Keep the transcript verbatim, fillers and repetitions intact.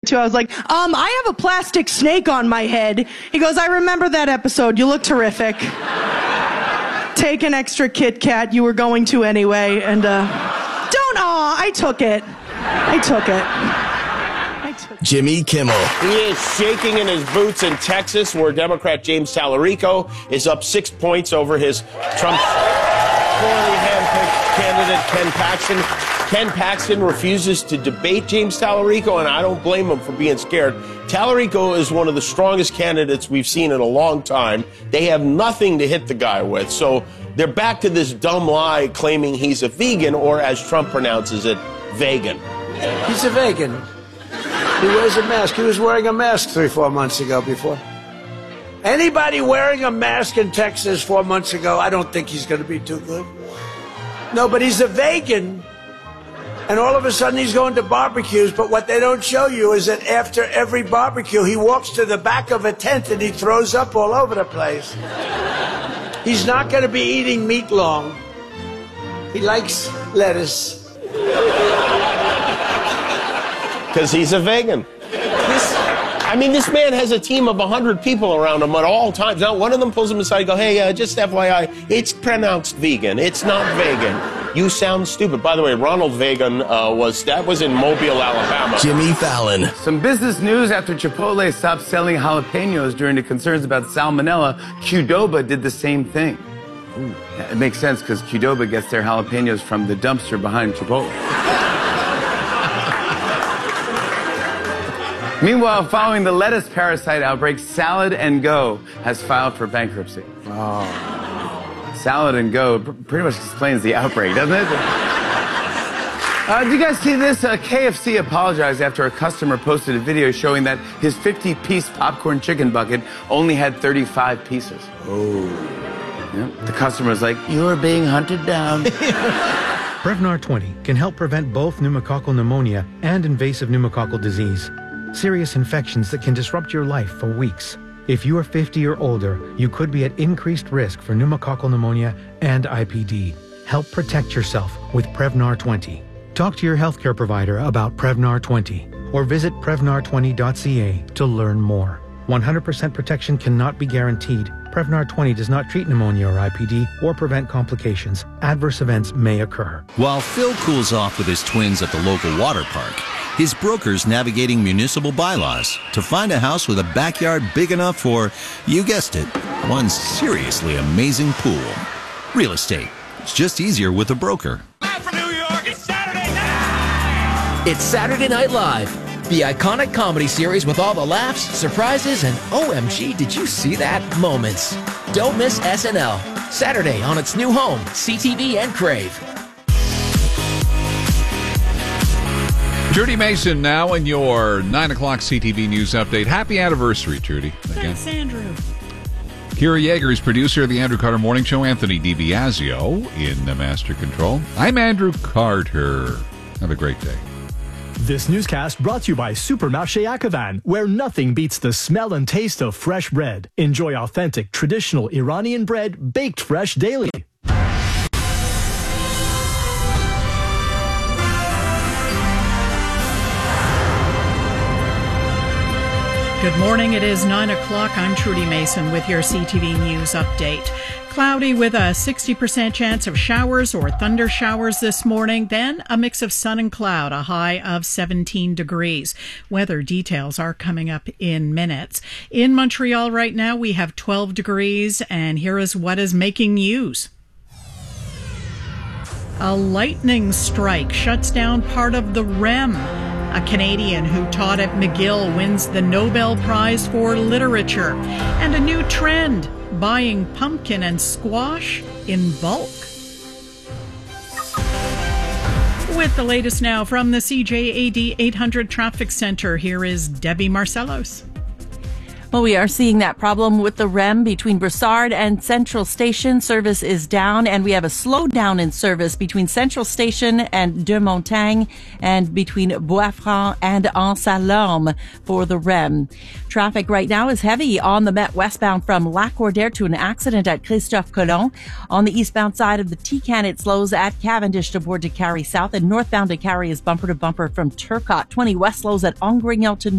too. I was like, um, I have a plastic snake on my head. He goes, I remember that episode. You look terrific. Take an extra Kit Kat. You were going to anyway. And, uh, don't, aw, I took it. I took it. I took it. Jimmy Kimmel. He is shaking in his boots in Texas, where Democrat James Tallarico is up six points over his Trump poorly handpicked candidate, Ken Paxton. Ken Paxton refuses to debate James Tallarico, and I don't blame him for being scared. Tallarico is one of the strongest candidates we've seen in a long time. They have nothing to hit the guy with, so they're back to this dumb lie claiming he's a vegan, or as Trump pronounces it, vegan. He's a vegan. He wears a mask. He was wearing a mask three, four months ago before. Anybody wearing a mask in Texas four months ago, I don't think he's going to be too good. No, but he's a vegan. And all of a sudden he's going to barbecues, but what they don't show you is that after every barbecue, he walks to the back of a tent and he throws up all over the place. He's not going to be eating meat long. He likes lettuce. Because he's a vegan. This, I mean, this man has a team of one hundred people around him at all times. Now, one of them pulls him aside and go, hey, uh, just F Y I, it's pronounced vegan. It's not vegan. You sound stupid. By the way, Ronald Reagan uh, was, that was in Mobile, Alabama. Jimmy Fallon. Some business news after Chipotle stopped selling jalapenos during the concerns about salmonella. Qdoba did the same thing. Ooh. It makes sense because Qdoba gets their jalapenos from the dumpster behind Chipotle. Meanwhile, following the lettuce parasite outbreak, Salad and Go has filed for bankruptcy. Oh. Salad and Go pretty much explains the outbreak, doesn't it? Uh, do you guys see this? Uh, K F C apologized after a customer posted a video showing that his fifty-piece popcorn chicken bucket only had thirty-five pieces. Oh. Yeah. The customer was like, "You're being hunted down." Prevnar twenty can help prevent both pneumococcal pneumonia and invasive pneumococcal disease, serious infections that can disrupt your life for weeks. If you are fifty or older, you could be at increased risk for pneumococcal pneumonia and I P D. Help protect yourself with Prevnar twenty. Talk to your healthcare provider about Prevnar twenty or visit prevnar twenty dot c a to learn more. one hundred percent protection cannot be guaranteed. Prevnar twenty does not treat pneumonia or I P D or prevent complications. Adverse events may occur. While Phil cools off with his twins at the local water park, his broker's navigating municipal bylaws to find a house with a backyard big enough for, you guessed it, one seriously amazing pool. Real estate. It's just easier with a broker. Live from New York, it's Saturday night! It's Saturday Night Live, the iconic comedy series with all the laughs, surprises, and O M G, did you see that moments. Don't miss S N L. Saturday on its new home, C T V and Crave. Trudy Mason now in your nine o'clock C T V News Update. Happy anniversary, Trudy. Again. Thanks, Andrew. Kira Yeager is producer of the Andrew Carter Morning Show. Anthony DiBiasio in the Master Control. I'm Andrew Carter. Have a great day. This newscast brought to you by Supermarché Akavan, where nothing beats the smell and taste of fresh bread. Enjoy authentic, traditional Iranian bread baked fresh daily. Good morning. It is nine o'clock. I'm Trudy Mason with your C T V News Update. Cloudy with a sixty percent chance of showers or thunder showers this morning. Then a mix of sun and cloud, a high of seventeen degrees. Weather details are coming up in minutes. In Montreal right now, we have twelve degrees, and here is what is making news. A lightning strike shuts down part of the R E M. A Canadian who taught at McGill wins the Nobel Prize for Literature. And a new trend, buying pumpkin and squash in bulk. With the latest now from the C J A D eight hundred Traffic Center, here is Debbie Marcellos. Well, we are seeing that problem with the R E M between Brossard and Central Station. Service is down, and we have a slowdown in service between Central Station and De Montagne and between Bois-Franc and Anse-à-Lorme for the R E M. Traffic right now is heavy on the Met westbound from Lac-Cordaire to an accident at Christophe Colomb. On the eastbound side of the T-Can, it slows at Cavendish to board to Carrie South, and northbound to Carrie is bumper to bumper from Turcotte. twenty west slows at Ongrignon to